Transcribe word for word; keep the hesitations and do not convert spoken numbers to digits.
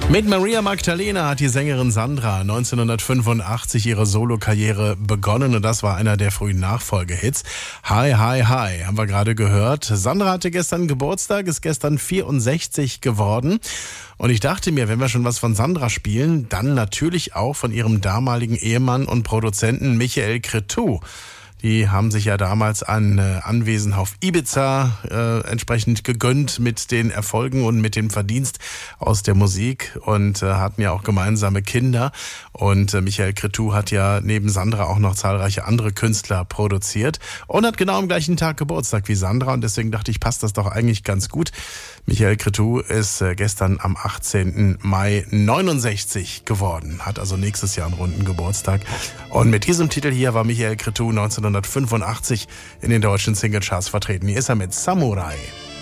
Mit Maria Magdalena hat die Sängerin Sandra neunzehnhundertfünfundachtzig ihre Solokarriere begonnen und das war einer der frühen Nachfolgehits. Hi, hi, hi, haben wir gerade gehört. Sandra hatte gestern Geburtstag, ist gestern vierundsechzig geworden und ich dachte mir, wenn wir schon was von Sandra spielen, dann natürlich auch von ihrem damaligen Ehemann und Produzenten Michael Cretu. Die haben sich ja damals ein äh, Anwesen auf Ibiza äh, entsprechend gegönnt mit den Erfolgen und mit dem Verdienst aus der Musik und äh, hatten ja auch gemeinsame Kinder. Und äh, Michael Cretu hat ja neben Sandra auch noch zahlreiche andere Künstler produziert und hat genau am gleichen Tag Geburtstag wie Sandra. Und deswegen dachte ich, passt das doch eigentlich ganz gut. Michael Cretu ist äh, gestern am achtzehnten Mai neunundsechzig geworden, hat also nächstes Jahr einen runden Geburtstag. Und mit diesem Titel hier war Michael Cretu neunzehnhundertfünfundachtzig in den deutschen Singlecharts vertreten. Hier ist er mit Samurai.